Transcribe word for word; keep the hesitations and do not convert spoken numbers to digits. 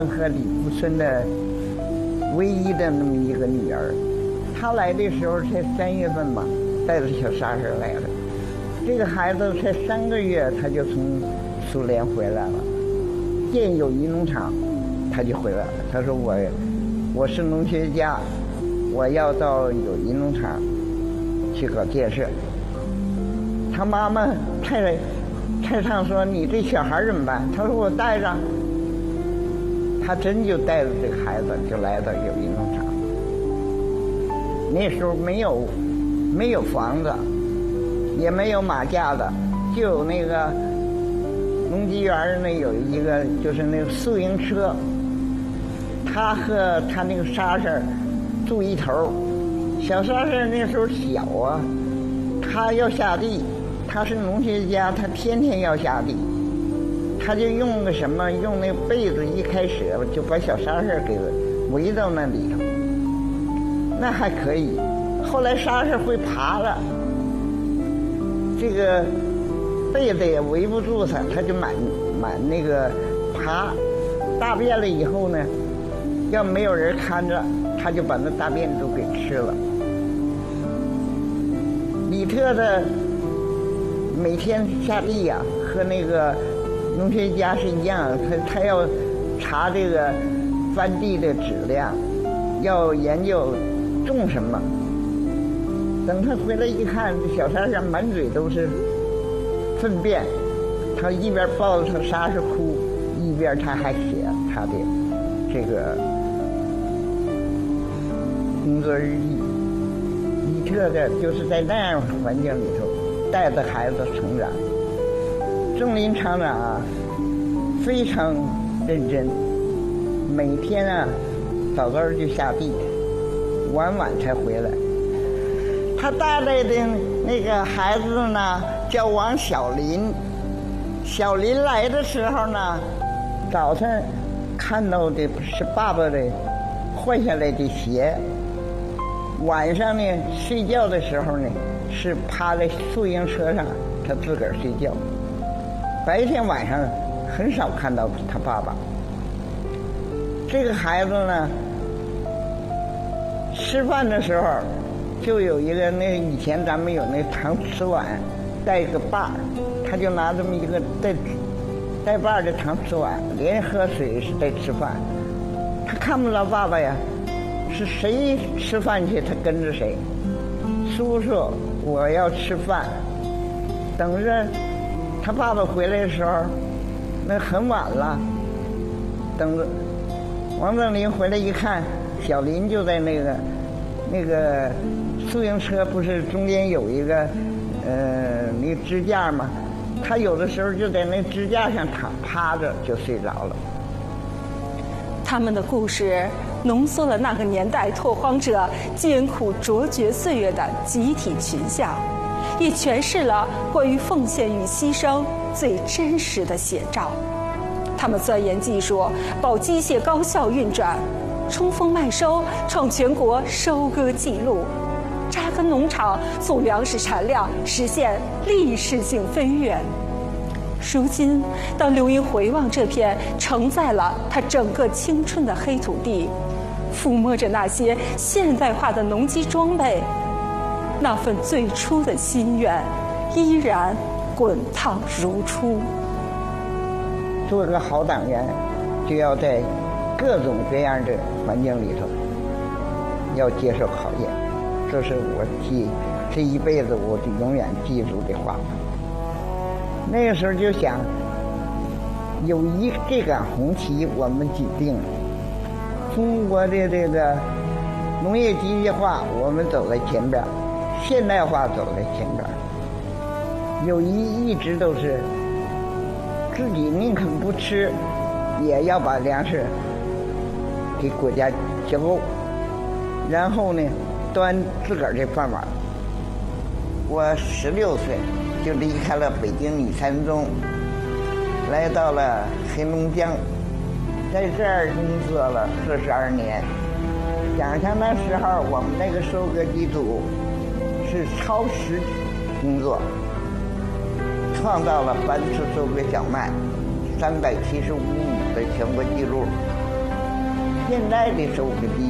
和李富春的唯一的那么一个女儿。她来的时候才三月份吧，带着小沙婶来的。这个孩子才三个月，他就从苏联回来了。建友谊农场，他就回来了。他说我我是农学家，我要到友谊农场去搞建设。他妈妈蔡蔡畅说：“你这小孩怎么办？”他说：“我带着。”他真就带着这个孩子就来到友谊农场。那时候没有没有房子，也没有马架子，就有那个农机园那有一个就是那个宿营车。他和他那个沙婶住一头，小沙婶那时候小啊，他要下地，他是农学家，他天天要下地。他就用个什么，用那被子，一开始就把小沙婶给围到那里头，那还可以。后来沙婶会爬了，这个被子也围不住他，他就满满那个爬。大便了以后呢，要没有人看着，他就把那大便都给吃了。李特的每天下地呀、啊，和那个农学家是一样，他他要查这个翻地的质量，要研究种什么。等他回来一看，这小沙婶满嘴都是粪便，他一边抱着他沙婶哭，一边他还写他的这个工作日记。李特的就是在那样环境里头带着孩子成长。郑林厂长啊，非常认真，每天啊早早就下地，晚晚才回来。他带来的那个孩子呢叫王小林，小林来的时候呢，早晨看到的是爸爸的换下来的鞋，晚上呢睡觉的时候呢是趴在宿营车上，他自个儿睡觉。白天晚上很少看到他爸爸。这个孩子呢，吃饭的时候就有一个，那以前咱们有那长瓷碗，带一个把儿，他就拿这么一个带带把儿的长瓷碗，连喝水是带吃饭。他看不着爸爸呀，是谁吃饭去他跟着谁。叔叔，我要吃饭，等着。他爸爸回来的时候，那很晚了。等着王正林回来一看，小林就在那个那个宿营车，不是中间有一个呃那个支架吗？他有的时候就在那支架上躺趴着就睡着了。 他们的故事浓缩了那个年代拓荒者艰苦卓绝岁月的集体群像，也诠释了关于奉献与牺牲最真实的写照。他们钻研技术，保机械高效运转，冲锋麦收，创全国收割记录，扎根农场，促粮食产量实现历史性飞跃。如今，当刘英回望这片承载了他整个青春的黑土地，抚摸着那些现代化的农机装备，那份最初的心愿依然滚烫如初。 做个好党员，就要在各种各样的环境里头要接受考验，这是我记这一辈子我就永远记住的话。那个时候就想，友谊这杆红旗我们举定了，中国的这个农业机械化我们走在前边，现代化走在前边。友谊一直都是自己宁肯不吃，也要把粮食给国家交够，然后呢端自个儿的饭碗。我十六岁就离开了北京李三中，来到了黑龙江，在这儿工作了四十二年。想想那时候我们那个收割机组是超时工作，创造了班次收割小麦三百七十五亩的全国纪录。 现在的手的比